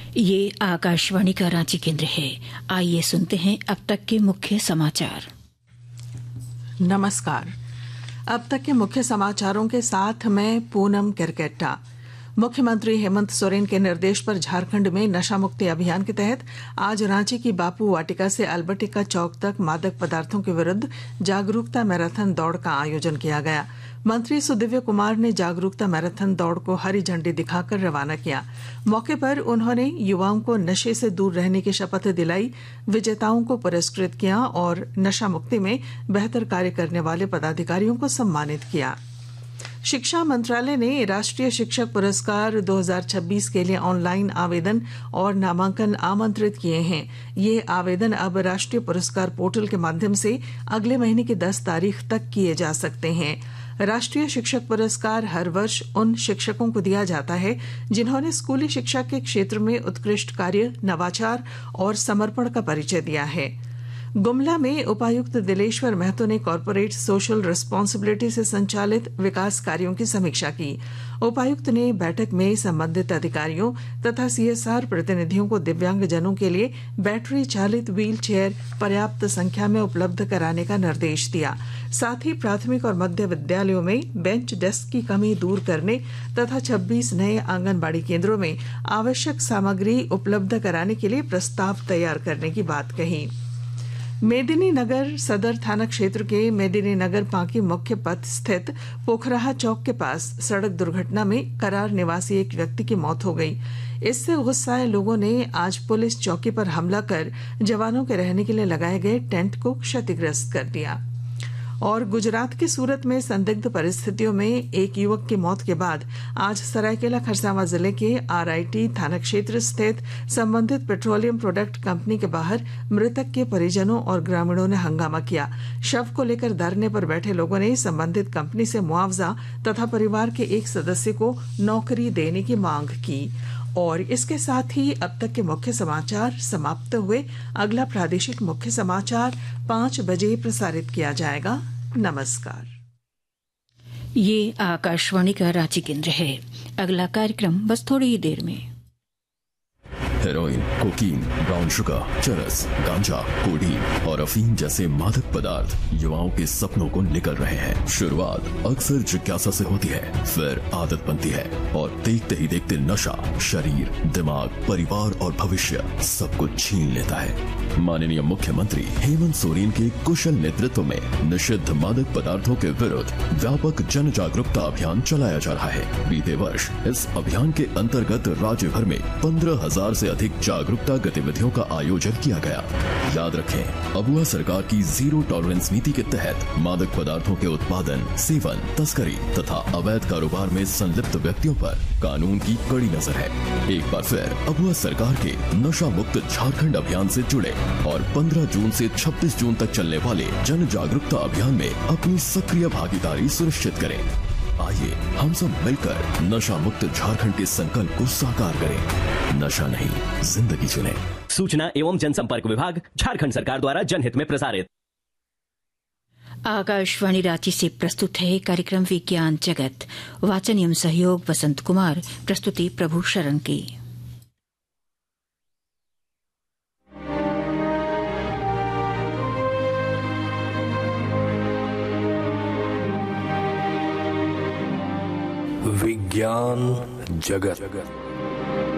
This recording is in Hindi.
ये आकाशवाणी का रांची केंद्र है। आइए सुनते हैं अब तक के मुख्य समाचार। नमस्कार। अब तक के मुख्य समाचारों के साथ मैं पूनम केरकेट्टा। मुख्यमंत्री हेमंत सोरेन के निर्देश पर झारखंड में नशा मुक्ति अभियान के तहत आज रांची की बापू वाटिका से अल्बर्टिका चौक तक मादक पदार्थों के विरुद्ध जागरूकता मैराथन दौड़ का आयोजन किया गया। मंत्री सुदिव्य कुमार ने जागरूकता मैराथन दौड़ को हरी झंडी दिखाकर रवाना किया। मौके पर उन्होंने युवाओं को नशे से दूर रहने की शपथ दिलाई, विजेताओं को पुरस्कृत किया और नशा मुक्ति में बेहतर कार्य करने वाले पदाधिकारियों को सम्मानित किया। शिक्षा मंत्रालय ने राष्ट्रीय शिक्षक पुरस्कार 2026 के लिए ऑनलाइन आवेदन और नामांकन आमंत्रित किए हैं। ये आवेदन अब राष्ट्रीय पुरस्कार पोर्टल के माध्यम से अगले महीने की 10 तारीख तक किए जा सकते हैं। राष्ट्रीय शिक्षक पुरस्कार हर वर्ष उन शिक्षकों को दिया जाता है जिन्होंने स्कूली शिक्षा के क्षेत्र में उत्कृष्ट कार्य, नवाचार और समर्पण का परिचय दिया है। गुमला में उपायुक्त दिलेश्वर महतो ने कॉर्पोरेट सोशल रिस्पांसिबिलिटी से संचालित विकास कार्यों की समीक्षा की। उपायुक्त ने बैठक में संबंधित अधिकारियों तथा सीएसआर प्रतिनिधियों को दिव्यांगजनों के लिए बैटरी चालित व्हील चेयर पर्याप्त संख्या में उपलब्ध कराने का निर्देश दिया। साथ ही प्राथमिक और मध्य विद्यालयों में बेंच डेस्क की कमी दूर करने तथा 26 नए आंगनबाड़ी केंद्रों में आवश्यक सामग्री उपलब्ध कराने के लिए प्रस्ताव तैयार करने की बात कही। मेदिनीनगर सदर थाना क्षेत्र के मेदिनीनगर पांकी मुख्य पथ स्थित पोखराहा चौक के पास सड़क दुर्घटना में करार निवासी एक व्यक्ति की मौत हो गई। इससे गुस्साए लोगों ने आज पुलिस चौकी पर हमला कर जवानों के रहने के लिए लगाए गए टेंट को क्षतिग्रस्त कर दिया। और गुजरात के सूरत में संदिग्ध परिस्थितियों में एक युवक की मौत के बाद आज सरायकेला खरसावां जिले के आरआईटी थाना क्षेत्र स्थित संबंधित पेट्रोलियम प्रोडक्ट कंपनी के बाहर मृतक के परिजनों और ग्रामीणों ने हंगामा किया। शव को लेकर धरने पर बैठे लोगों ने संबंधित कंपनी से मुआवजा तथा परिवार के एक सदस्य को नौकरी देने की मांग की। और इसके साथ ही अब तक के मुख्य समाचार समाप्त हुए। अगला प्रादेशिक मुख्य समाचार 5 बजे प्रसारित किया जाएगा। नमस्कार। ये आकाशवाणी का रांची केंद्र है। अगला कार्यक्रम बस थोड़ी ही देर में। हेरोइन, कोकीन, ब्राउन शुगर, चरस, गांजा, कोडीन और अफीम जैसे मादक पदार्थ युवाओं के सपनों को निकल रहे हैं। शुरुआत अक्सर जिज्ञासा से होती है, फिर आदत बनती है और देखते ही देखते नशा शरीर, दिमाग, परिवार और भविष्य सब कुछ छीन लेता है। माननीय मुख्यमंत्री हेमंत सोरेन के कुशल नेतृत्व में निषिद्ध मादक पदार्थों के विरुद्ध व्यापक जन जागरूकता अभियान चलाया जा रहा है। बीते वर्ष इस अभियान के अंतर्गत राज्य भर में 15,000 से अधिक जागरूकता गतिविधियों का आयोजन किया गया। याद रखें, अबुआ सरकार की जीरो टॉलरेंस नीति के तहत मादक पदार्थों के उत्पादन, सेवन, तस्करी तथा अवैध कारोबार में संलिप्त व्यक्तियों पर कानून की कड़ी नजर है। एक बार फिर अबुआ सरकार के नशा मुक्त झारखंड अभियान से जुड़े और 15 जून से 26 जून तक चलने वाले जन जागरूकता अभियान में अपनी सक्रिय भागीदारी सुनिश्चित करें। आइए हम सब मिलकर नशा मुक्त झारखंड के संकल्प को साकार करें। नशा नहीं, जिंदगी चुनें। सूचना एवं जनसंपर्क विभाग, झारखंड सरकार द्वारा जनहित में प्रसारित। आकाशवाणी रांची से प्रस्तुत है कार्यक्रम विज्ञान जगत। वाचन एवं सहयोग वसंत कुमार, प्रस्तुति प्रभु शरण की। विज्ञान जगत।